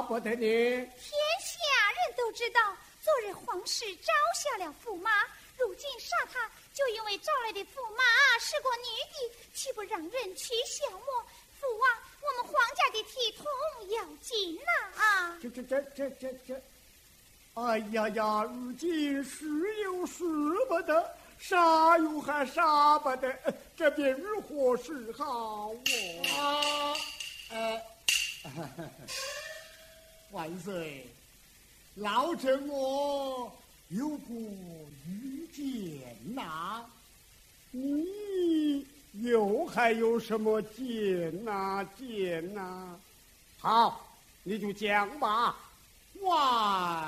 杀不得呢？ 天下人都知道，昨日皇室招下了驸马，如今杀他，就因为招来的驸马是个女的，岂不让人去消磨？父王，我们皇家的体统要紧呐！ 这，哎呀，如今是有使不得，杀又还杀不得，这便如何是好万岁，老臣我有个愚见呐。你又还有什么见呐？好，你就讲吧。万